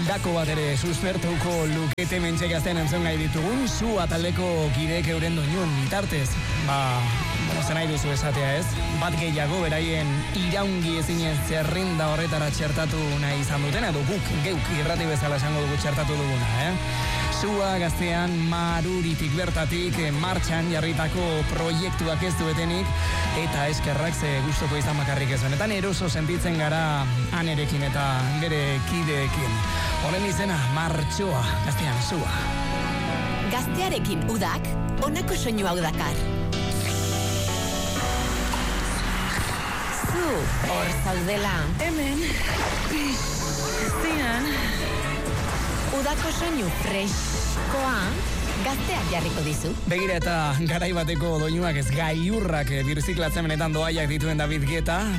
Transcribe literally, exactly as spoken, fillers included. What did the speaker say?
Hildako bat ere suspertuko lukete mentxe gazten entzun gai ditugun, Sua taldeko kideek euren doinuen bitartez. Ba, zen nahi duzu esatea ez? Bat gehiago beraien iraungi ezinen zerrenda horretara txertatu nahi izan duten, edo guk, geuk, irrati bezala esango dugu txertatu duguna, eh? Sua gaztean maruritik bertatik martxan jarritako proiektuak ez duetenik, eta eskerrak ze gustoko izan bakarrik ez benetan eroso sentitzen gara anerekin eta bere kideekin. Honen izena, Martxoa, gaztean Sua. Gaztearekin udak, honako soinu hau dakar. Zu, hor zaudela. Hemen, piztinan. Udako soinu freskoa, gazteak jarriko dizu. Begira eta garai bateko doinuak ez gailurrak birziklatzen benetan doaiak dituen David Guetta.